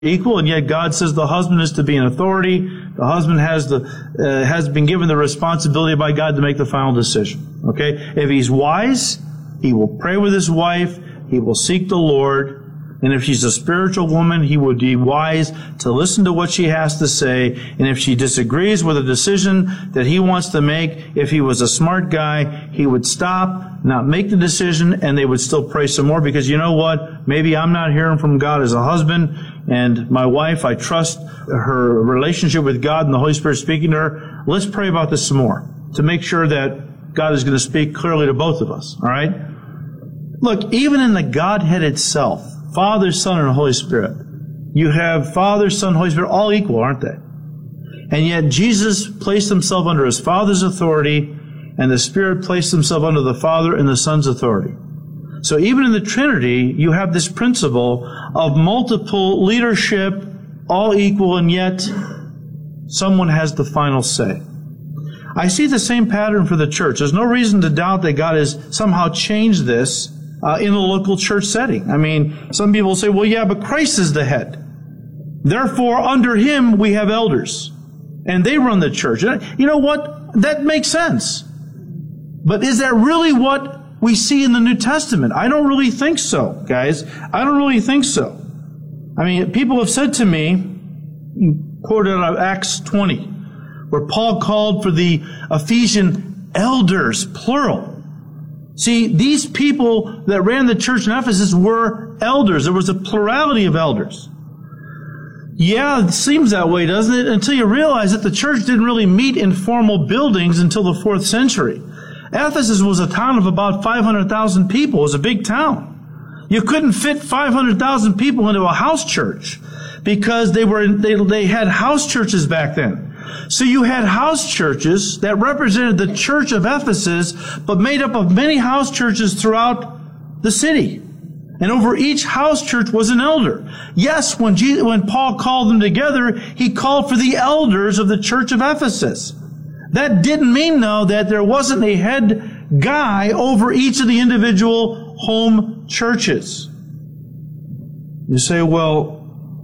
equal, and yet God says the husband is to be an authority. The husband has been given the responsibility by God to make the final decision. Okay? If he's wise, he will pray with his wife, he will seek the Lord, and if she's a spiritual woman, he would be wise to listen to what she has to say, and if she disagrees with a decision that he wants to make, if he was a smart guy, he would stop, not make the decision, and they would still pray some more, because you know what? Maybe I'm not hearing from God as a husband, and my wife, I trust her relationship with God and the Holy Spirit speaking to her. Let's pray about this some more to make sure that God is going to speak clearly to both of us. All right? Look, even in the Godhead itself, Father, Son, and Holy Spirit, you have Father, Son, Holy Spirit, all equal, aren't they? And yet Jesus placed himself under his Father's authority, and the Spirit placed himself under the Father and the Son's authority. So even in the Trinity, you have this principle of multiple leadership, all equal, and yet someone has the final say. I see the same pattern for the church. There's no reason to doubt that God has somehow changed this in a local church setting. I mean, some people say, well, yeah, but Christ is the head. Therefore, under him, we have elders. And they run the church. You know what? That makes sense. But is that really what we see in the New Testament? I don't really think so, guys. I don't really think so. I mean, people have said to me, quoted out of Acts 20, where Paul called for the Ephesian elders, plural. See, these people that ran the church in Ephesus were elders. There was a plurality of elders. Yeah, it seems that way, doesn't it? Until you realize that the church didn't really meet in formal buildings until the 4th century. Ephesus was a town of about 500,000 people. It was a big town. You couldn't fit 500,000 people into a house church because they had house churches back then. So you had house churches that represented the church of Ephesus, but made up of many house churches throughout the city. And over each house church was an elder. Yes, when Paul called them together, he called for the elders of the church of Ephesus. That didn't mean, though, that there wasn't a head guy over each of the individual home churches. You say, well,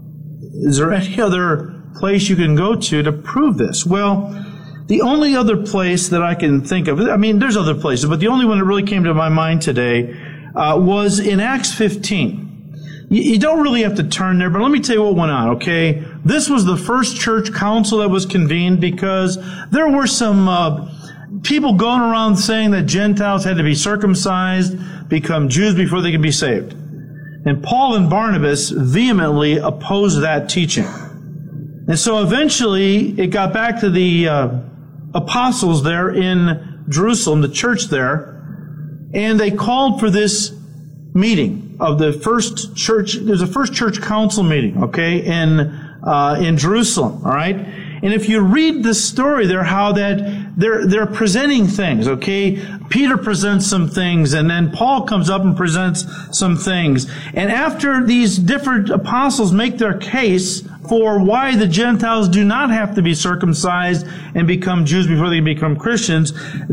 is there any other place you can go to prove this? Well, the only other place that I can think of, I mean, there's other places, but the only one that really came to my mind today was in Acts 15. You don't really have to turn there, but let me tell you what went on, okay? This was the first church council that was convened because there were some people going around saying that Gentiles had to be circumcised, become Jews before they could be saved. And Paul and Barnabas vehemently opposed that teaching. And so eventually it got back to the apostles there in Jerusalem, the church there, and they called for this meeting of the first church. There's a first church council meeting, okay, in Jerusalem, all right? And if you read the story there, how that they're presenting things, okay? Peter presents some things, and then Paul comes up and presents some things. And after these different apostles make their case for why the Gentiles do not have to be circumcised and become Jews before they become Christians,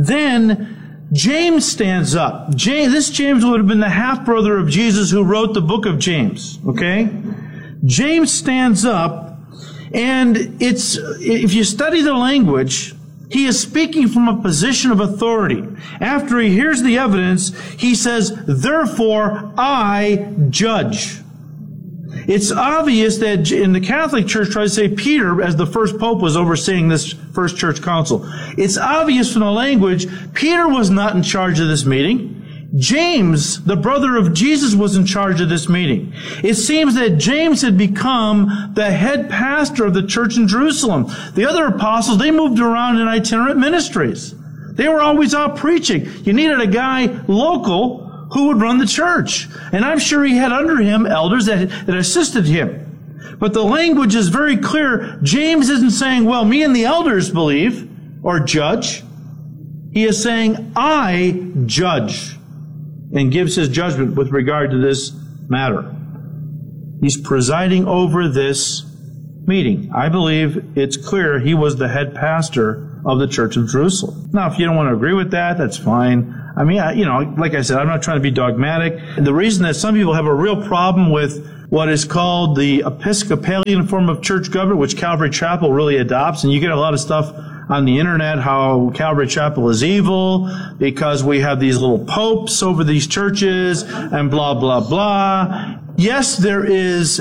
then James stands up. This James would have been the half-brother of Jesus who wrote the book of James, okay? James stands up, and if you study the language, he is speaking from a position of authority. After he hears the evidence, he says, therefore I judge. It's obvious that in the Catholic Church, try to say Peter, as the first pope, was overseeing this first church council. It's obvious from the language, Peter was not in charge of this meeting. James, the brother of Jesus, was in charge of this meeting. It seems that James had become the head pastor of the church in Jerusalem. The other apostles, they moved around in itinerant ministries. They were always out preaching. You needed a guy local who would run the church. And I'm sure he had under him elders that assisted him. But the language is very clear. James isn't saying, well, me and the elders believe or judge. He is saying, I judge, and gives his judgment with regard to this matter. He's presiding over this meeting. I believe it's clear he was the head pastor of the Church of Jerusalem. Now, if you don't want to agree with that, that's fine. I mean, like I said, I'm not trying to be dogmatic. The reason that some people have a real problem with what is called the Episcopalian form of church government, which Calvary Chapel really adopts. And you get a lot of stuff on the internet how Calvary Chapel is evil because we have these little popes over these churches and blah, blah, blah. Yes, there is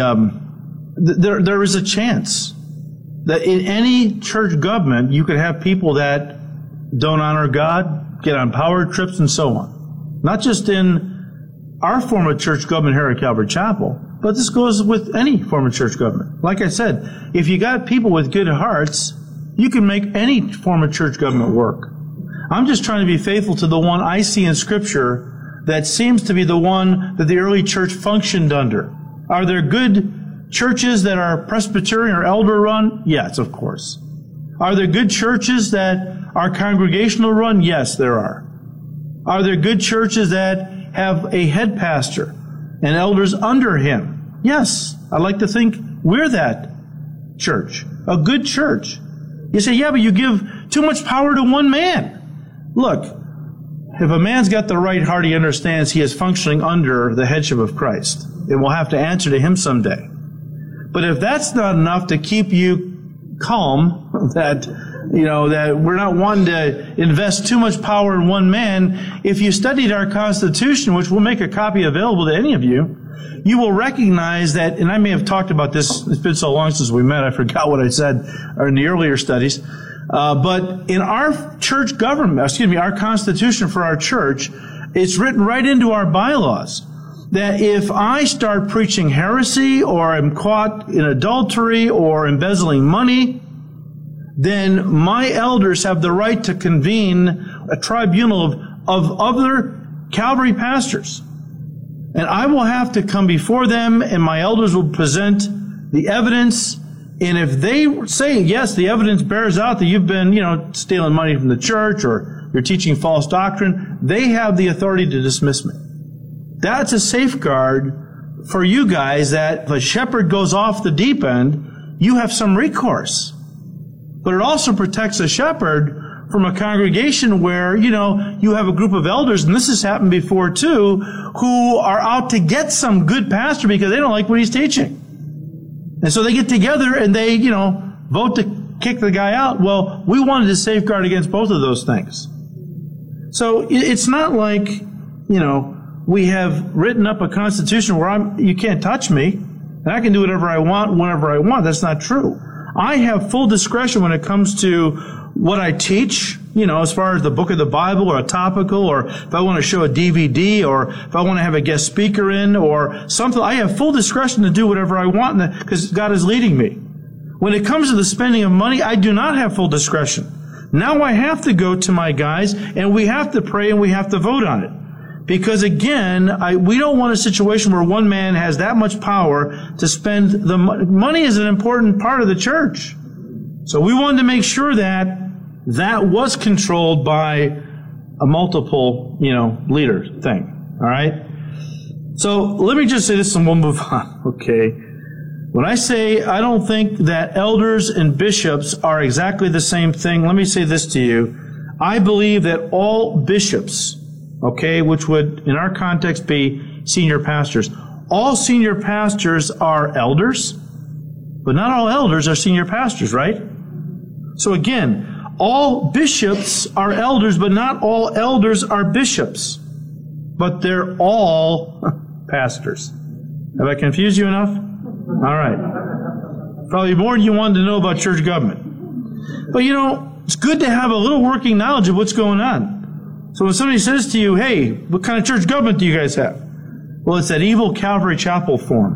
there is a chance that in any church government you could have people that don't honor God, get on power trips and so on. Not just in our form of church government here at Calvary Chapel, but this goes with any form of church government. Like I said, if you got people with good hearts, you can make any form of church government work. I'm just trying to be faithful to the one I see in Scripture that seems to be the one that the early church functioned under. Are there good churches that are Presbyterian or elder run? Yes, of course. Are there good churches that are congregational run? Yes, there are. Are there good churches that have a head pastor and elders under him? Yes, I like to think we're that church, a good church. You say, yeah, but you give too much power to one man. Look, if a man's got the right heart, he understands he is functioning under the headship of Christ and will have to answer to him someday. But if that's not enough to keep you calm, that we're not wanting to invest too much power in one man, if you studied our Constitution, which we'll make a copy available to any of you, you will recognize that, and I may have talked about this, it's been so long since we met, I forgot what I said in the earlier studies, but in our church government, our Constitution for our church, it's written right into our bylaws that if I start preaching heresy or am caught in adultery or embezzling money, then my elders have the right to convene a tribunal of other Calvary pastors. And I will have to come before them, and my elders will present the evidence. And if they say, yes, the evidence bears out that you've been, stealing money from the church or you're teaching false doctrine, they have the authority to dismiss me. That's a safeguard for you guys that if a shepherd goes off the deep end, you have some recourse. But it also protects a shepherd from a congregation where, you have a group of elders, and this has happened before too, who are out to get some good pastor because they don't like what he's teaching. And so they get together and they, vote to kick the guy out. Well, we wanted to safeguard against both of those things. So it's not like, we have written up a constitution where you can't touch me, and I can do whatever I want, whenever I want. That's not true. I have full discretion when it comes to what I teach, as far as the book of the Bible or a topical, or if I want to show a DVD, or if I want to have a guest speaker in or something. I have full discretion to do whatever I want because God is leading me. When it comes to the spending of money, I do not have full discretion. Now I have to go to my guys and we have to pray and we have to vote on it. Because again, we don't want a situation where one man has that much power to spend the money. Money is an important part of the church. So we wanted to make sure that was controlled by a multiple, leader thing. All right? So let me just say this and we'll move on. Okay? When I say I don't think that elders and bishops are exactly the same thing, let me say this to you. I believe that all bishops, which would, in our context, be senior pastors. All senior pastors are elders, but not all elders are senior pastors, right? So again, all bishops are elders, but not all elders are bishops. But they're all pastors. Have I confused you enough? All right. Probably more than you wanted to know about church government. But it's good to have a little working knowledge of what's going on. So when somebody says to you, hey, what kind of church government do you guys have? Well, it's that evil Calvary Chapel form.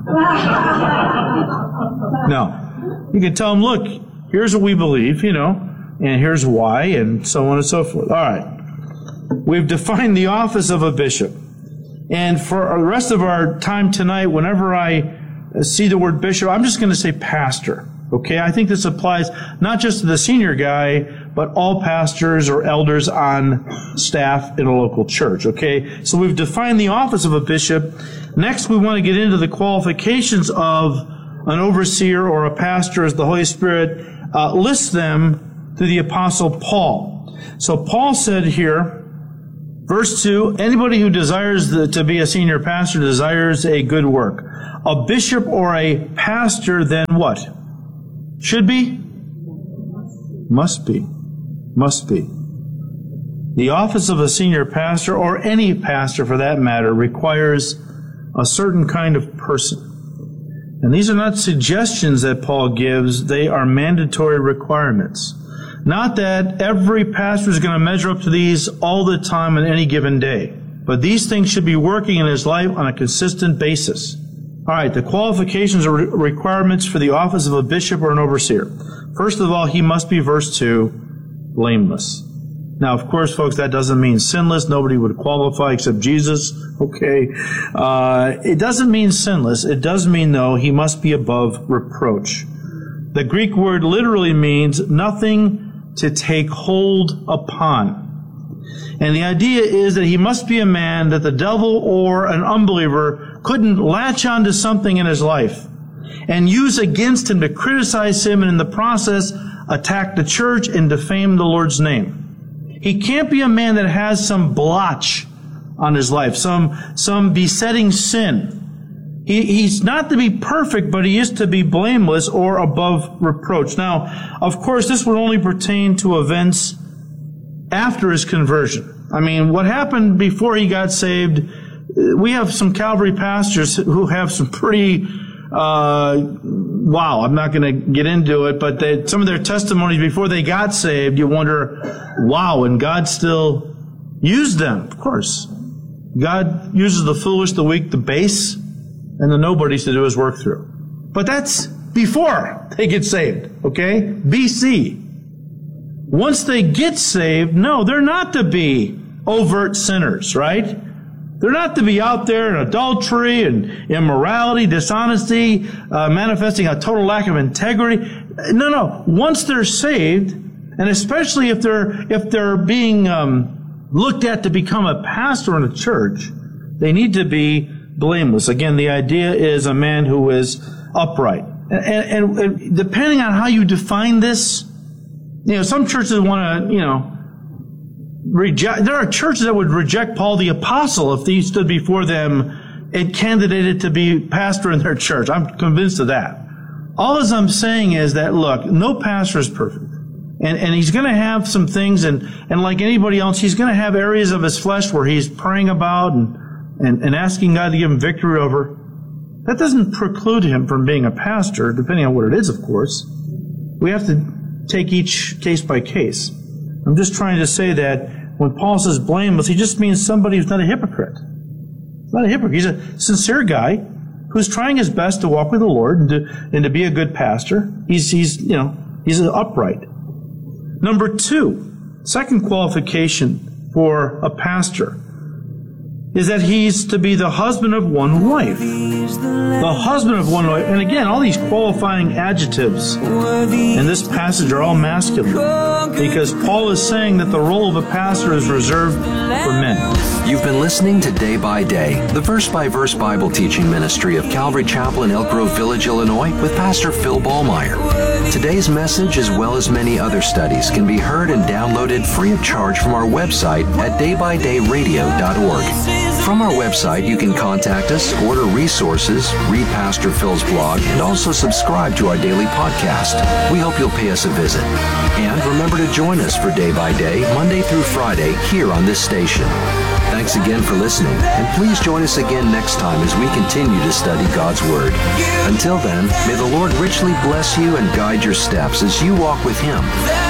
No. You can tell them, look, here's what we believe, and here's why, and so on and so forth. All right. We've defined the office of a bishop. And for the rest of our time tonight, whenever I see the word bishop, I'm just going to say pastor. Okay, I think this applies not just to the senior guy, but all pastors or elders on staff in a local church. Okay, so we've defined the office of a bishop. Next, we want to get into the qualifications of an overseer or a pastor as the Holy Spirit lists them through the Apostle Paul. So Paul said here, verse 2, anybody who desires to be a senior pastor desires a good work. a bishop or a pastor, then what? Should be? Must be. Must be. The office of a senior pastor, or any pastor for that matter, requires a certain kind of person. And these are not suggestions that Paul gives, they are mandatory requirements. Not that every pastor is going to measure up to these all the time on any given day, but these things should be working in his life on a consistent basis. All right, the qualifications or requirements for the office of a bishop or an overseer. First of all, he must be, verse 2, blameless. Now, of course, folks, that doesn't mean sinless. Nobody would qualify except Jesus. Okay. It doesn't mean sinless. It does mean, though, he must be above reproach. The Greek word literally means nothing to take hold upon. And the idea is that he must be a man that the devil or an unbeliever couldn't latch onto something in his life and use against him to criticize him and in the process attack the church and defame the Lord's name. He can't be a man that has some blotch on his life, some besetting sin. He's not to be perfect, but he is to be blameless or above reproach. Now, of course, this would only pertain to events after his conversion. I mean, what happened before he got saved, we have some Calvary pastors who have some pretty, I'm not going to get into it, but some of their testimonies before they got saved, you wonder, wow, and God still used them. Of course. God uses the foolish, the weak, the base, and the nobodies to do his work through. But that's before they get saved, okay? BC. Once they get saved, no, they're not to be overt sinners, right? They're not to be out there in adultery and immorality, dishonesty, manifesting a total lack of integrity. No. Once they're saved, and especially if they're being looked at to become a pastor in a church, they need to be blameless. Again, the idea is a man who is upright. And depending on how you define this, some churches want to, there are churches that would reject Paul the Apostle if he stood before them and candidated to be pastor in their church. I'm convinced of that. All as I'm saying is that, look, no pastor is perfect. And he's going to have some things, and like anybody else, he's going to have areas of his flesh where he's praying about and asking God to give him victory over. That doesn't preclude him from being a pastor, depending on what it is, of course. We have to take each case by case. I'm just trying to say that when Paul says blameless, he just means somebody who's not a hypocrite. He's not a hypocrite. He's a sincere guy who's trying his best to walk with the Lord and to be a good pastor. He's upright. Number 2, second qualification for a pastor is that he's to be the husband of one wife. The husband of one wife. And again, all these qualifying adjectives in this passage are all masculine, because Paul is saying that the role of a pastor is reserved for men. You've been listening to Day by Day, the verse-by-verse Bible teaching ministry of Calvary Chapel in Elk Grove Village, Illinois, with Pastor Phil Ballmeyer. Today's message, as well as many other studies, can be heard and downloaded free of charge from our website at daybydayradio.org. From our website, you can contact us, order resources, read Pastor Phil's blog, and also subscribe to our daily podcast. We hope you'll pay us a visit. And remember to join us for Day by Day, Monday through Friday, here on this station. Thanks again for listening, and please join us again next time as we continue to study God's Word. Until then, may the Lord richly bless you and guide your steps as you walk with Him.